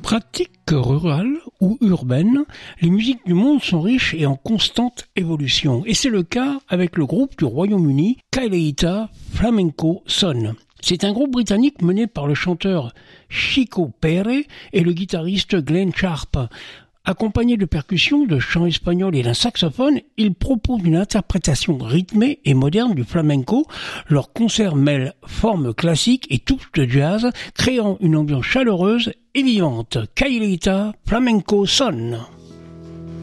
Pratiques rurales ou urbaines, les musiques du monde sont riches et en constante évolution. Et c'est le cas avec le groupe du Royaume-Uni, Kaileita Flamenco Son. C'est un groupe britannique mené par le chanteur Chico Pere et le guitariste Glenn Sharp. Accompagné de percussions, de chants espagnols et d'un saxophone, ils proposent une interprétation rythmée et moderne du flamenco. Leur concert mêle formes classiques et touches de jazz, créant une ambiance chaleureuse et vivante. Kaileita Flamenco Son.